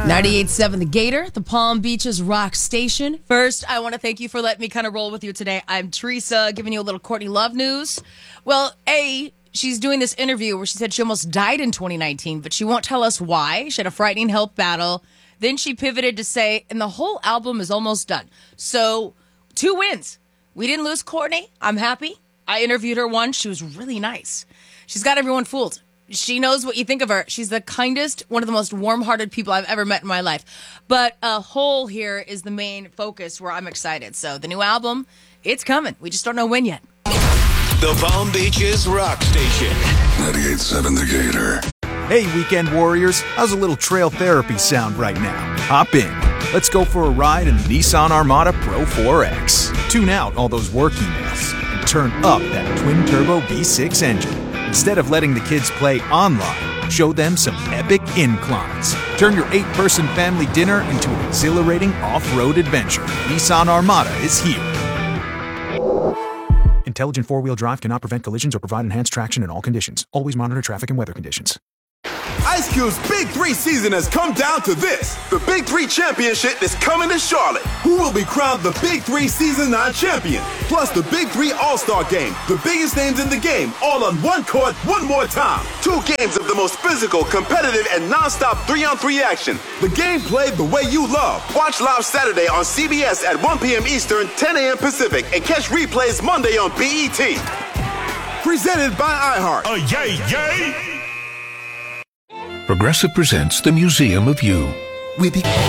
98.7 The Gator, the Palm Beaches rock station. First, I want to thank you for letting me kind of roll with you today. I'm Teresa, giving you a little Courtney Love news. Well, she's doing this interview where she said she almost died in 2019, but she won't tell us why. She had a frightening health battle. Then she pivoted to say, and the whole album is almost done. So, 2 wins. We didn't lose Courtney. I'm happy. I interviewed her once. She was really nice. She's got everyone fooled. She knows what you think of her. She's the kindest, one of the most warm-hearted people I've ever met in my life. But Hole here is the main focus where I'm excited. So the new album, it's coming. We just don't know when yet. The Palm Beaches Rock Station. 98.7 The Gator. Hey, weekend warriors. How's a little trail therapy sound right now? Hop in. Let's go for a ride in the Nissan Armada Pro 4X. Tune out all those work emails and turn up that twin-turbo V6 engine. Instead of letting the kids play online, show them some epic inclines. Turn your 8-person family dinner into an exhilarating off-road adventure. Nissan Armada is here. Intelligent 4-wheel drive cannot prevent collisions or provide enhanced traction in all conditions. Always monitor traffic and weather conditions. Ice Cube's Big 3 season has come down to this. The Big 3 Championship is coming to Charlotte. Who will be crowned the Big 3 Season 9 champion? Plus the Big 3 All-Star Game. The biggest names in the game, all on one court, one more time. 2 games of the most physical, competitive, and non-stop 3-on-3 action. The game played the way you love. Watch live Saturday on CBS at 1 p.m. Eastern, 10 a.m. Pacific, and catch replays Monday on BET. Presented by iHeart. Yay, yay! Progressive presents The Museum of You. We